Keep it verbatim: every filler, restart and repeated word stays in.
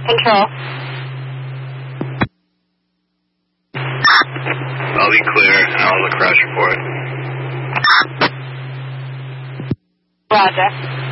Control. I'll be clear, and I'll have a crash report. Roger.